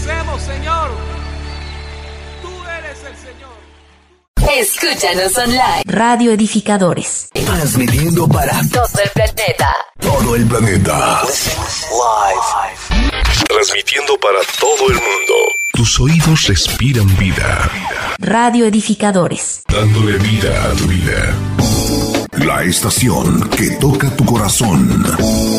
agradecemos, Señor. Tú eres el Señor. Escúchanos online. Radio Edificadores. Transmitiendo para todo el planeta. Todo el planeta. Live. Transmitiendo para todo el mundo. Tus oídos respiran vida. Radio Edificadores. Dándole vida a tu vida. La estación que toca tu corazón.